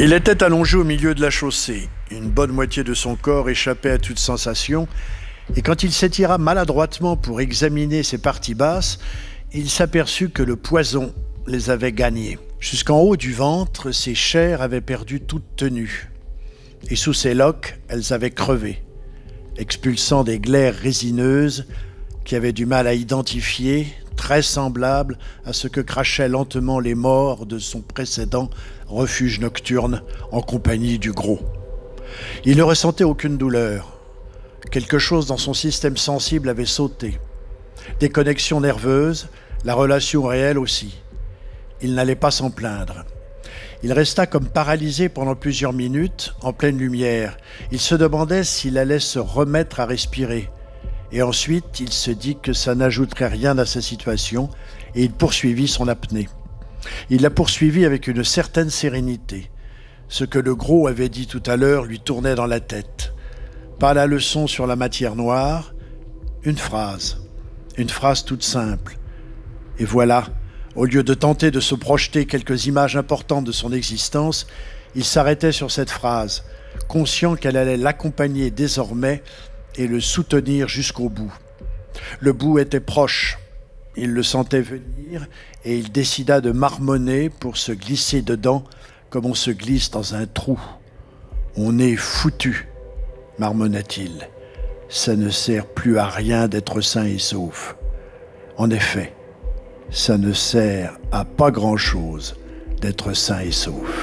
Il était allongé au milieu de la chaussée. Une bonne moitié de son corps échappait à toute sensation, et quand il s'étira maladroitement pour examiner ses parties basses, il s'aperçut que le poison les avait gagnés. Jusqu'en haut du ventre, ses chairs avaient perdu toute tenue, et sous ses loques, elles avaient crevé, expulsant des glaires résineuses qui avaient du mal à identifier, très semblables à ce que crachaient lentement les morts de son précédent refuge nocturne en compagnie du gros. Il ne ressentait aucune douleur. Quelque chose dans son système sensible avait sauté. Des connexions nerveuses, la relation réelle aussi. Il n'allait pas s'en plaindre. Il resta comme paralysé pendant plusieurs minutes, en pleine lumière. Il se demandait s'il allait se remettre à respirer. Et ensuite, il se dit que ça n'ajouterait rien à sa situation, et il poursuivit son apnée. Il la poursuivit avec une certaine sérénité. Ce que le gros avait dit tout à l'heure lui tournait dans la tête. Pas la leçon sur la matière noire, une phrase toute simple. Et voilà, au lieu de tenter de se projeter quelques images importantes de son existence, il s'arrêtait sur cette phrase, conscient qu'elle allait l'accompagner désormais et le soutenir jusqu'au bout. Le bout était proche, il le sentait venir et il décida de marmonner pour se glisser dedans comme on se glisse dans un trou. « On est foutu », marmonna-t-il. « Ça ne sert plus à rien d'être sain et sauf. » En effet, ça ne sert à pas grand-chose d'être sain et sauf.